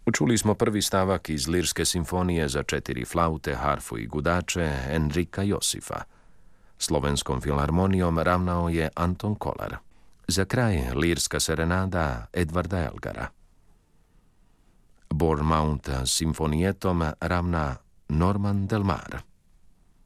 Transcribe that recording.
Čuli smo prvi stavak iz Lirske simfonije za 4 flaute, harfu i gudače Enrika Josifa. Slovenskom filharmonijom ravnao je Anton Kolar. Za kraj Lirska serenada Edvarda Elgara. Bournemouth simfonijetom ravna Norman Del Mar.